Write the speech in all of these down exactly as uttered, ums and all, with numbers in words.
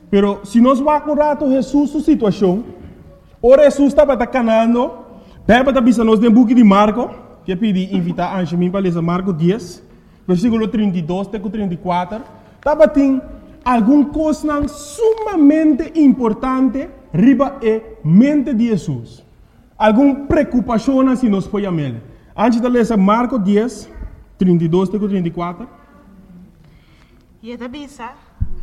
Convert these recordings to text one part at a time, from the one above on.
Pero se nós vamos rato Jesus sua situação, ora Jesus estava canando, pega para bisa nós no book de Marco, que pedi invitar a mim para ler Marco dez, versículo trinta e dois até trinta e quatro, estava tem algum coisa sumamente importante riba e mente de Jesus. Alguma preocupação se nós foi a ele. Antes de ler Marco dez, trinta e dois até trinta e quatro. E da bisa.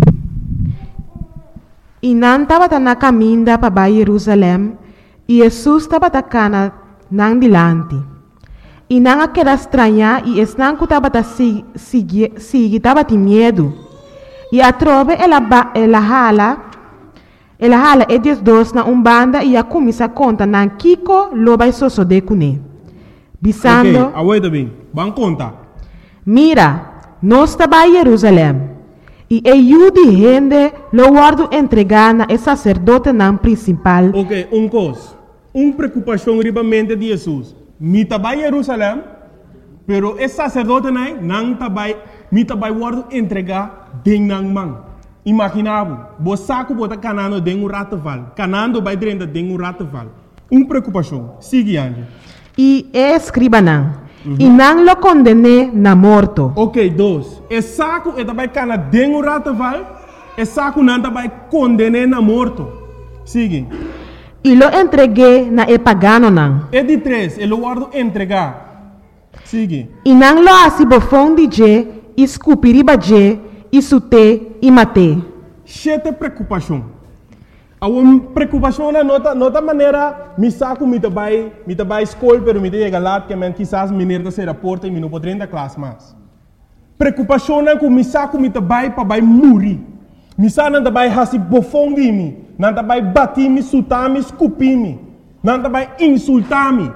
E não estava na caminho para Jerusalém, e Jesus estava na nang dilante. E não aquela estranha, e não que estava seguir, estava de medo. E a trove ela ela hala, ela hala eles dois na umbanda e a começa a conta na Kiko lo vai soso de cune. Bisando. Ok, aguenta bem. Vamos contar. Mira, nós estava em Jerusalém. E eu de gente lo guardo entregar na sacerdote não principal. Ok, um coisa. Uma preocupação ribamente de Jesus. Me estava em Jerusalém, pero esse sacerdote não estava, me estava guardo entregar de nang man. Imaginava, você saco bota canando de um rataval, canando vai dentro de um rataval. Uma preocupação. Sigue ande. E escriba não. Uhum. E não lo condene na morto. Ok, dois. E saco é também cana de um rataval, e saco não também condene na morto. Sigue. E lo entreguei na e pagano não. E de três, ele guardo entregar. Sigue. E não lo assim bofão de je, escupiriba je, e sute e mate. Chete preocupação. A uma preocupação na nota, nota maneira, me saco me trabalho, me trabalho escola, pero me chega lá que man quizás me nerda ser a porta e me não pode entrar classe mais. Preocupação na que me saco me trabalho para vai morrer. Me saco não trabalho hasi bofão de mim, não trabalho bater me, sutar me, escupir me, não trabalho insultar me.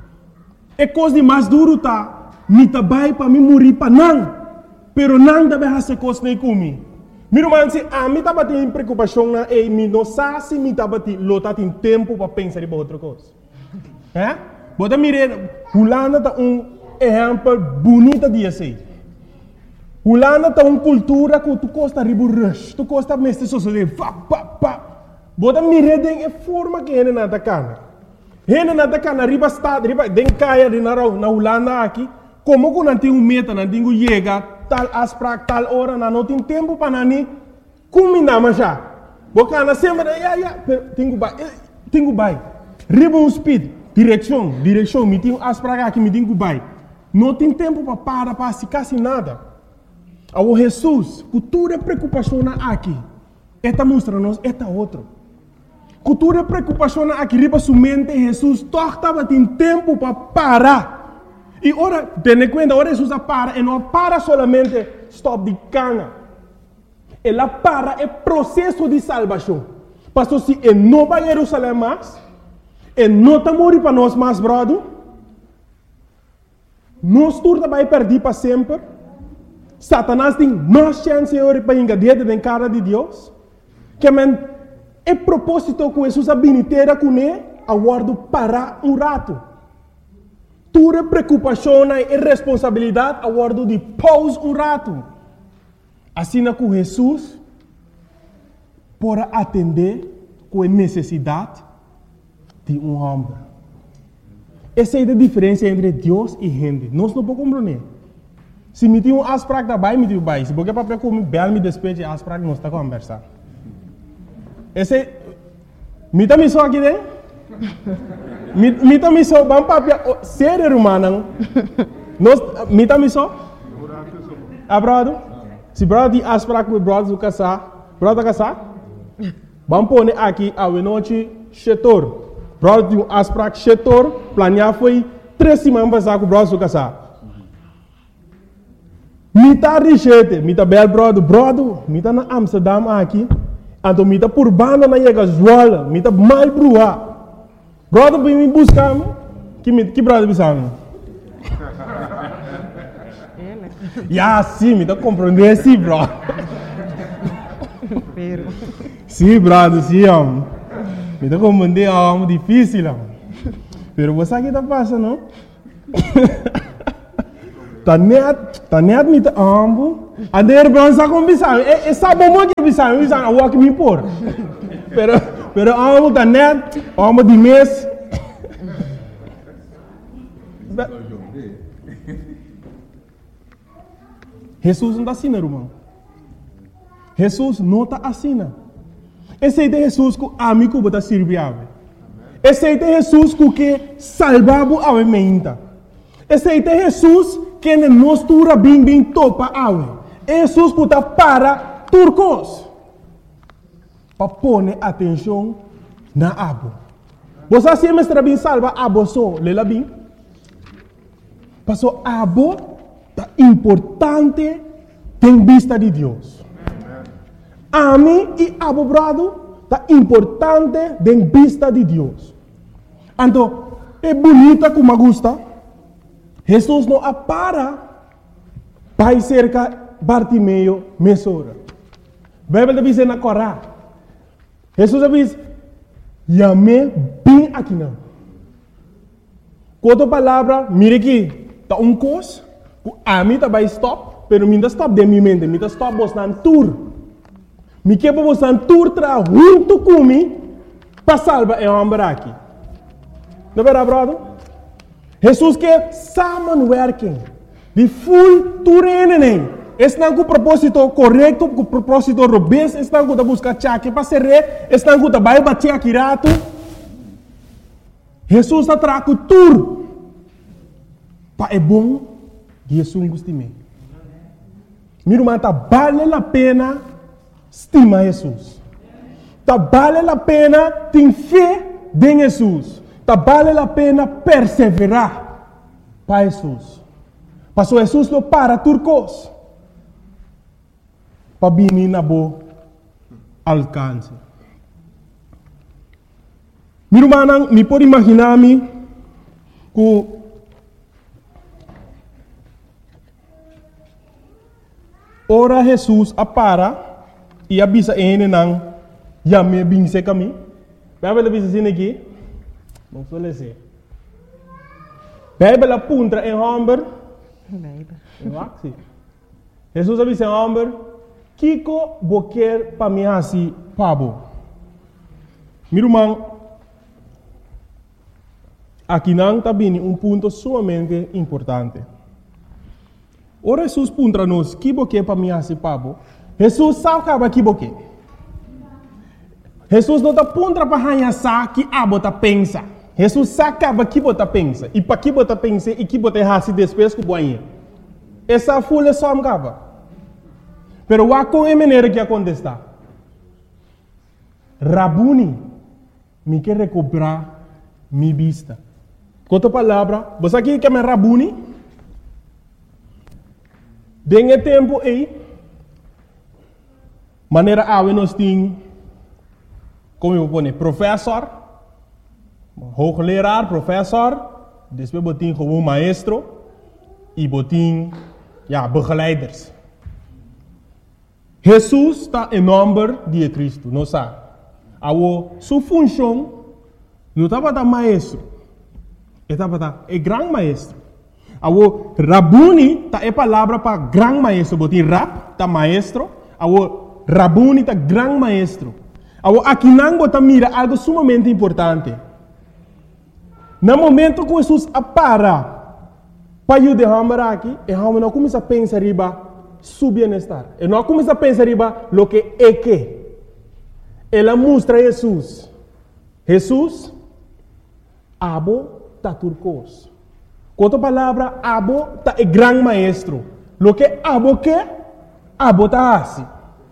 É coisa de mais duro tá, me trabalho para me morrer para não, pero não trabalho hasi coisa nem comigo. Miro man se a mim estava tendo preocupação na e me não sabe se me estava tendo lota tem tempo para pensar em outra coisa. É? Bota mire, Holanda tá um exemplo bonito de assim. Holanda tá uma cultura que tu costa ribu rush, tu costa mestre só de pa pa pa. Bota mire den é forma que ele nada cana. Ele nada cana riba estado, riba den caia de na na Holanda aqui, como que não tem um meta, não tem um chega tal asprak tal hora na não tem tempo para nani combinar mas já boca na semana ya ya tenho vai tenho vai riba um speed direção direção me tenho asprak aqui me tenho vai não tem tempo para para para se quase nada ao Jesus cultura preocupação aqui esta mostra nos esta outro cultura preocupação aqui riba sua mente Jesus torta tem tempo para parar. E ora, tenha conta, ora Jesus para, e não para solamente stop de cana. Ela para é processo de salvação. Pastor, se ele não vai a Jerusalém mais, ele não está morrendo para nós mais, brother, nós todos vai perder para sempre. Satanás tem mais chance para engadir na cara de Deus. Que man, é propósito que Jesus habilitera com ele, aguardo parar um rato. Tua preocupação e responsabilidade a guardo de pause um rato. Assim que Jesus pode atender com a necessidade de um homem. Essa é a diferença entre Deus e gente. Nós não podemos compreender. Se me tem um asprak da bai, me tem um bai. Se você para comer bel me despeje asprak, nós está conversando. Esse me também só aqui dentro. Me também só vamos para ser humano. Nós me também só. A brother, se brother de asprak com brother do casar, brother casar, vamos pôr aqui a noite chetor. Brother de asprak chetor, planear foi três semanas passar com brother do casar. Me tá richete, me tá bel brother, brother, me tá na Amsterdam aqui, então me tá por banda na chega zoala, me tá mal brua. Brother, vem me buscar, que me que brother bisamo. Ya, sim, me tá compreendendo sim, bro. Sim, brother, sim, homem. Me tá compreendendo, homem, difícil, homem. Pero você aqui tá passando, não? tá net, tá net met de ambo. A de herbanza com bisão. E sabe como que bisão, bisão a walk me por. Pero, pero ambo tá net, ambo de mês. Jesus não está assim, irmão. Jesus não está assim. Esse é Jesus que a mim que está servindo. Esse é Jesus que salvava a mente. Esse é Jesus que nos tura bem bem topa a Jesus que está para turcos. Para pôr atenção na abo. Você sempre está bem salva abo só, lela bem. Passou abo é importante em vista de Deus. A mim e abo brado é importante em vista de Deus. Então, é bonita como me gusta. Jesus não para para cerca Bartimeu mesora. A Bíblia diz na Corá. Jesus diz, "Yame bem aqui não." Outra palavra, mire aqui, tá um cos. A mim tá vai stop, pero mim tá stop de minha mente, mim tá stop bos nan tour. Me que bos nan tour tra junto comigo para salvar é homem aqui. Não é verdade, brother? Jesus que samenwerking, de full tourenen. Estão com o propósito correto, com o propósito robusto, estão com a buscar chaque para ser rei, estão com a vai bater aqui rato. Jesus está trago tour. Para é bom. Jesus gosta de mim. Meu irmão, tá vale a pena estimar Jesus. Tá vale a pena ter fé em Jesus. Tá vale a pena perseverar para Jesus. Passou Jesus não para turcos. Para vir na boa alcance. Meu irmão, me pode imaginar-me que ora Jesus apara e avisa ele não já me binse caminho. Vai ver avisa assim aqui. Não sou lese. Bíblia apunta em Hamber. Bíblia. Jesus avisa em Hamber. Kiko boquer para mim assim pabo. Meu irmão, aqui não está bem um ponto sumamente importante. Ora Jesus puntra nos que boque para mim assim pabo. Jesus sabe que boque. Jesus não está puntra para hanha sa que abo tá pensa. Jesus sabe que bota pensa e para que bota pensa e que bota hasi depois que boinha. Essa folha só me cava. Pero wa com é maneira que acontece. Rabuni me quer recuperar mi vista. Com outra palavra, você aqui que é Rabuni? Dengue tempo aí, maneira a nós tem, como eu vou dizer, professor, hoogleraar, professor, depois botin como maestro e botin, ja, begeleiders. Jesus está em nome de Cristo, não sabe? A sua função não estava da maestro, estava da é grande maestro. Awo Rabuni ta é palavra para grande maestro, botin rap ta maestro, awo Rabuni ta grande maestro. Awo aqui não bota mira algo sumamente importante. No momento que Jesus apara para eu derramar aqui, e a não começa a pensar riba su bem-estar. E não começa a pensar riba lo que é que. Ela mostra Jesus. Jesus abo ta turcos. Com outra palavra, abo tá é grande maestro. Lo que abo que, abo tá assim.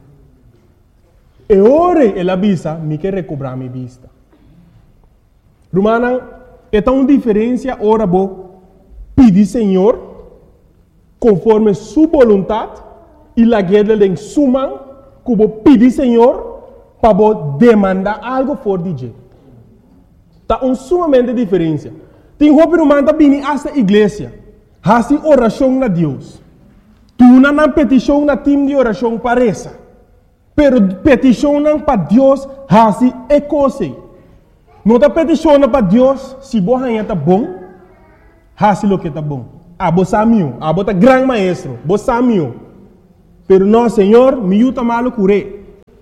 E ora ele avisa, me quer recobrar minha vista. Romana, é tão diferença ora bo pedir Senhor conforme sua vontade e la guerra de suma que bo pedir Senhor para bo demandar algo for de jeito. Tá um sumamente diferença. Tem roupa romana tá vindo esta igreja, hasi oração na Deus. Tu não na petição na time de oração parece. Pero petição para Deus hasi é coisa. Não está petição para Deus se boa está bom, hasi lo que está bom. ah, vos samio, ah, vos tá gran maestro, vos samio. Pero no, Senhor, me yuta malo curé.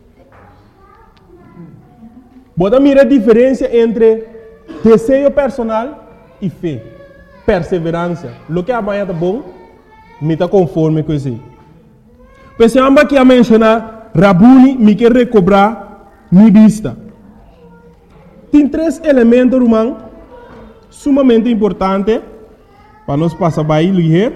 Vos mira a diferença entre desejo personal e fé, perseverança. Lo que amanhã tá bom, me tá conforme com isso. Pensamos que a mencionar, Rabuni me quer recobrar minha vista. Tem três elementos, irmão, sumamente importantes para nós passar by ligeiro.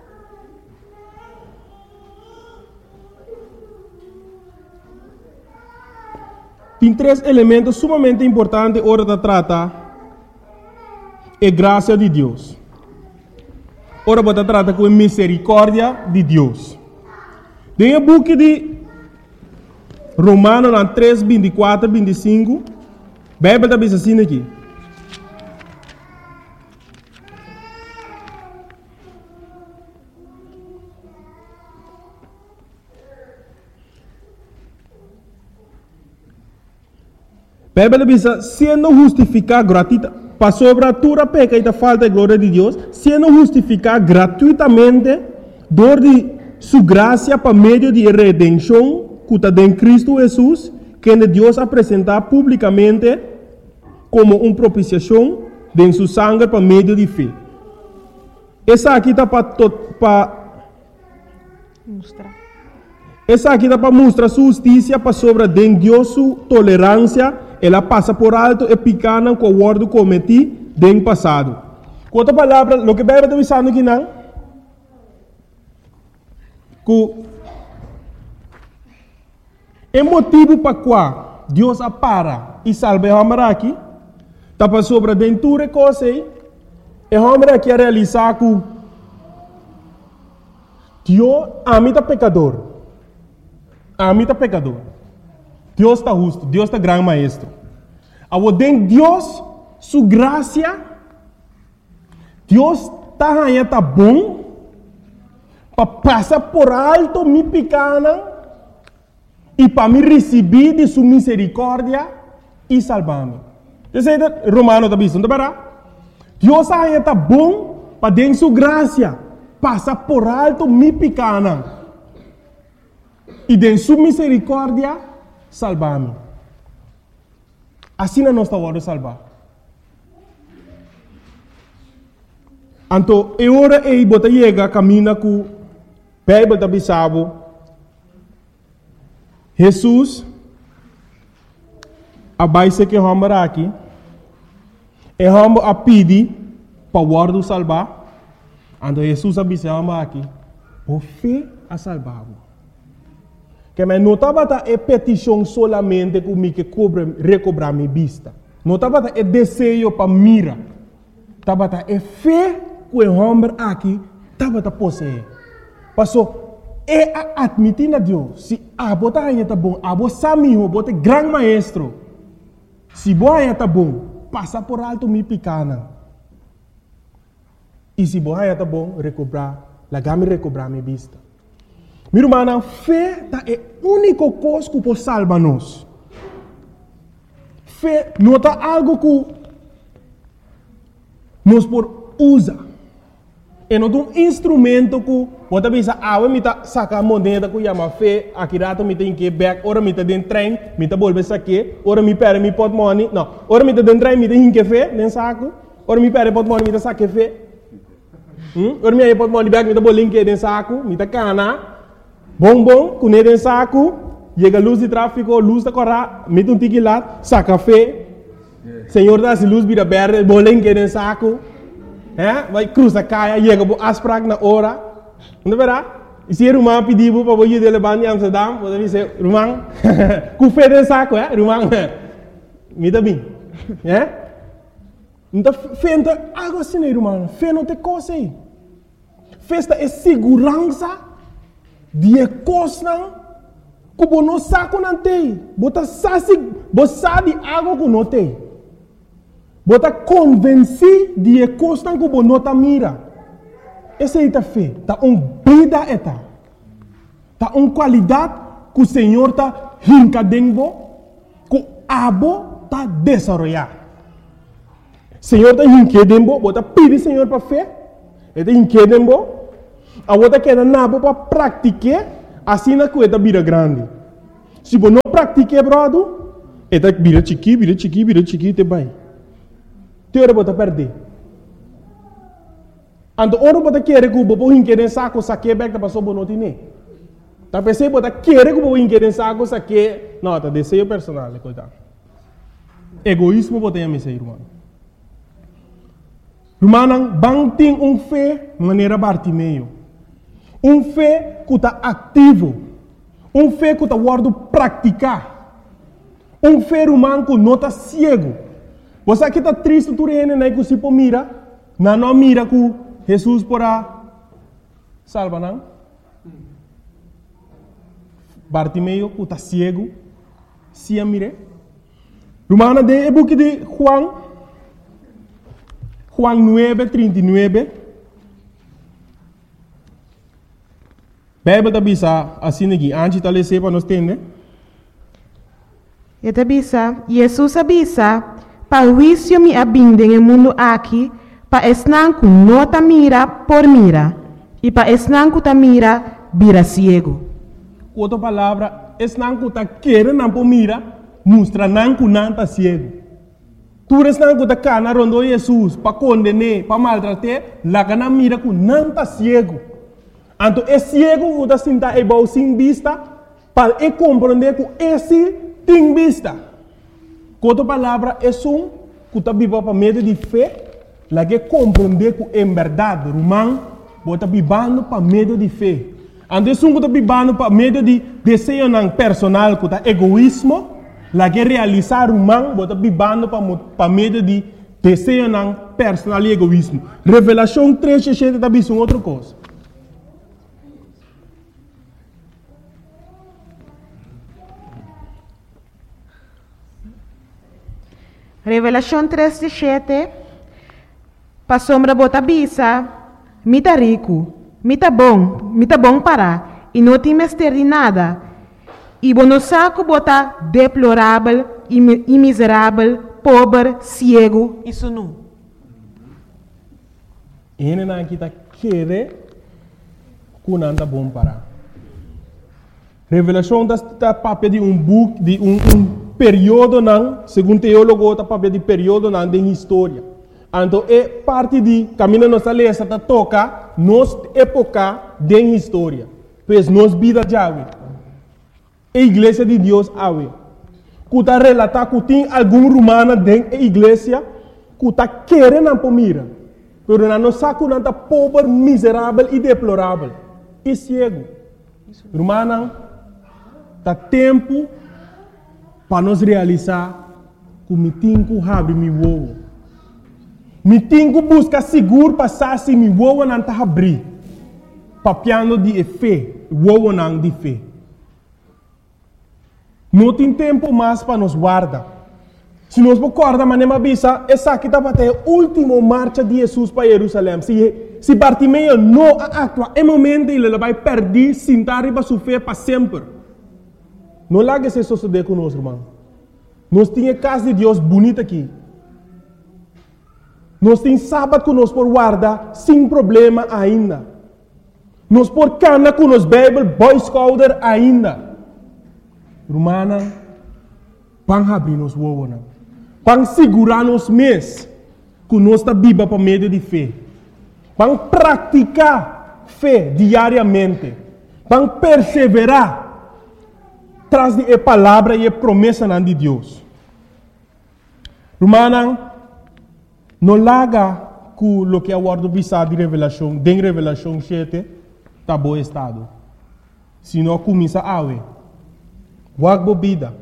Tem três elementos sumamente importantes hora de tratar a graça de Deus. Ora você trata com a misericórdia de Deus. Tem o book de Romanos três, vinte e quatro, vinte e cinco. A Bíblia está bem assim aqui. A Bíblia diz, sendo justificado gratuitamente, para sobre a tua peca e a falta de glória de Deus, sendo justificado gratuitamente, dor de sua graça para meio de redenção, que está em Cristo Jesus, que Deus apresentar publicamente como uma propiciação de sua sangue para meio de fé. Essa aqui está para mostrar. Essa aqui está para mostrar sua justiça para sobre de Deus sua tolerância. Ela passa por alto e picana com o guardo cometi do passado. Com outra palavra, o que a Bíblia está dizendo aqui não? Que o motivo para qual Deus apara e salva o homem aqui, está para sobre a dentura coisa aí, e o homem aqui a realizar que Deus ama o pecador. Ama o pecador. Deus está justo, Deus está grande maestro. Ao den Deus, sua graça, Deus está aí, tá bom, para passar por alto minha pequena e para me receber de sua misericórdia e salvar-me. Você sabe, Romano está dizendo, não. Deus aí tá bom para den sua graça, passar por alto minha pequena e de sua misericórdia salvar-me. Assim não está hora de salvar. Então, é hora de botar chega caminha com a Bíblia da Bissau. Jesus abaixo que vamos aqui, e vamos a pedir para o guardo salvar. Então, Jesus abaixo aqui, por fé a salvar. Que me não estava a petição solamente que me que cobre recobrar minha vista. Não estava a desejo para mira. Estava a fé que o homem aqui estava a possuir. Passou é a admitir a Deus. Se a bota aí está bom, a bota samiho, bota grande maestro. Se boa aí está bom, passa por alto minha pequena. E se boa aí está bom, recobrar, lagame recobrar minha vista. Meu irmão, fé é a única coisa que pode salvar-nos. Fé não é algo que nós podemos usar. É não um instrumento que pode pensar, ah, eu me sacar a moneda que chama fé, aqui rato me tem que back, ora me tem dentro trem, me tem bolsa saque, ora me perde me pot money, não, ora me tem dentro trem, me tem que fé, dentro saco, ora me perde pot money, me tem saque fé. Hum? Ora me aí pot money back, me tem bolinho dentro saco, me tem cana. Bom, bom, com ele em saco, chega a luz de tráfico, luz da corra, mete um tique lá, saca fé. Senhor, dá se luz vira verde, bolinho que em saco. É? Vai cruza caia, chega a asprag na hora. Não verá? E se o irmão pediu para você levar em Amsterdam, você dizer, irmão, com fé em saco, é? Irmão, me dá bem. É? Então, fé não é algo assim, irmão. Fé não tem coisa aí. Festa é segurança. Die coisa que você não sabe não tem. Você sabe algo que não tem. Você convence de coisa que você não mira. Essa é a fé. Está uma vida eta. Está uma qualidade que o Senhor está hincadendo, que o abo está desenvolvendo. O Senhor está hincadendo, você pede o Senhor para fé. Ete inquedem bo. A outra queda nabo para praticar, assim na coisa vira grande. Se você não praticar, brother, ete vira chiqui, vira chiqui, vira chiqui, te vai. Teora bota perder. Ando oro bota querer que o bobo inquedem saco saque back da passou bonotine. Tá pensei bota querer que o bobo inquedem saco saque, não, tá desejo personal, coitado. Egoísmo bota em mim, irmão. Irmão, bang tem um fé maneira Bartimeu. Um fé que está ativo. Um fé que está guardo praticar. Um fé humano que não está cego. Você aqui está triste, tu reina, né, que se pô mira, não não mira que Jesus porá salva, não? Bartimeu que está cego, se a mire. Irmão, de book de Juan, Juan nueve, trinta y nueve. Bíblia bisa assim aqui, antes de ler para nós entender. E bisa, Jesus abisa, para o juízo me abinde no mundo aqui, para esnanco não ta mira por mira, e para esnanco ta mira, vira ciego. Outra palavra, esnanco ta querer não por mira, mostra nanco não ta ciego. Tu esnanco ta cana rondo Jesus, para condenar, para maltratar, lá que não mira que não ta ciego. Então, é cego que está sentado e vai sem vista, para ele compreender que esse tem vista. Com outra palavra, é um que está vivendo para meio de fé, lá que compreender que em verdade, irmão, está vivendo para meio de fé. Então, é um que está vivendo para meio de desejo personal, que está egoísmo, lá que realizar irmão, está vivendo para meio de desejo personal e egoísmo. Revelação três, sete, está vivendo outra coisa. Revelação três, sete. Pa sombra bota bisa, mita rico, mita bom, mita bom para, e não tem mestre de nada. E bono saco bota deplorável, e miserável, pobre, cego, isso não. Ele não está querendo que não está bom para. Revelação está papel de um book, de um, um período não, segundo teólogo, está papel de período não de história. Então é parte de caminho nossa lei está toca nos época de história, pois nos vida já a igreja de Deus ave. Que está relatar que tem algum romano dentro da igreja que está querendo por mira, pero não sabe que está pobre, miserável e deplorável e cego. Romano, está tempo para nós realizar que me tenho que abrir meu ovo. Me tenho que buscar seguro para sair meu ovo não está abrir. Papiando de fé, ovo não de fé. Não tem tempo mais para nos guardar. Se nós recordamos, mas não avisa, essa aqui está para ter a última marcha de Jesus para Jerusalém. Se, se Bartimeu não atua, é momento ele vai perder, sentar e sua fé para sempre. Não largue se suceder conosco, irmão. Nós temos a casa de Deus bonita aqui. Nós temos sábado conosco por guardar, sem problema ainda. Nós por cana com os Bible, Boy Scouter ainda. Irmã, para abrir nos ovos, para segurar nos mês, que nós está viva para meio de fé. Para praticar fé diariamente. Para perseverar traz de a palavra e a promessa de Deus. Irmã, não larga que o que é o guardo visado de revelação, de revelação sete, está bom estado. Se não começa a ver. Wag bobida.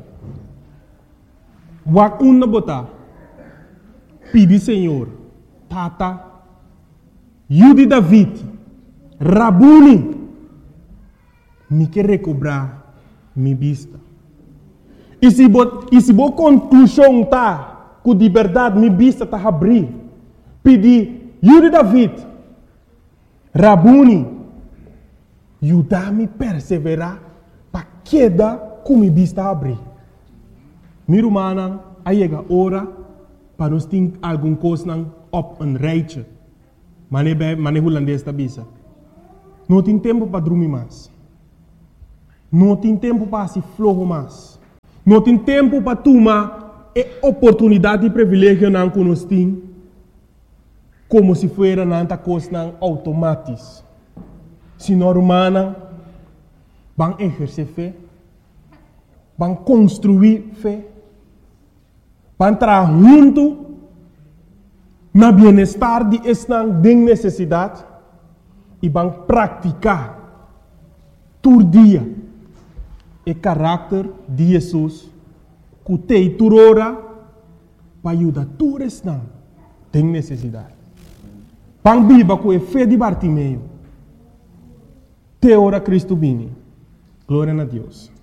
Wag una bota. Pedi Senhor. Tata. Yudi David. Rabuni. Me quer recobrar minha vista. E se boa conclusão tá, que de verdade minha vista está abrir. Pedi. Yudi David. Rabuni. Ajudar-me a perseverar para queda com minha vista abrir. Minha irmã, aí chega a hora para nós ter alguma coisa op een rijtje. Mane mane holandês da bisa. Não tem tempo para dormir mais. Não tem tempo para se flojo mais. Não tem tempo para tomar a oportunidade e privilégio não conosco, como se fosse nanta coisa automática. Se nós humanos vão exercer fé, vão construir fé, vão trabalhar junto no bem-estar de esta necessidade e vão praticar todo dia o caráter de Jesus que tem turora para ajudar todos que têm necessidade. Vão viver com a fé de Bartimeu. Te ora Cristo vini. Glória a Deus.